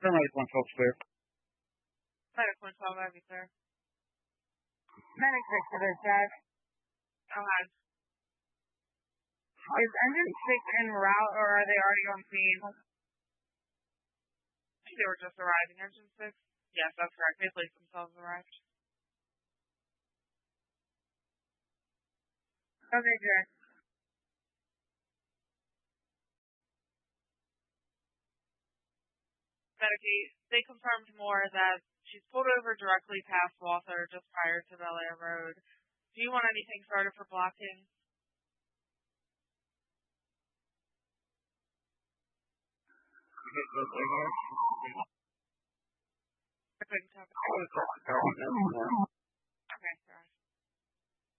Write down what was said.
Paramedic 112 clear. Medic 112, have you, sir? Medic 6 to dispatch. Okay. Is engine 6 en route, or are they already on scene? I think they were just arriving. Engine 6? Yes, that's correct. They placed themselves arrived. Okay, Jack. Medicaid, they confirmed more that she's pulled over directly past Walther just prior to Bel-Air Road. Do you want anything started for blocking? I couldn't talk.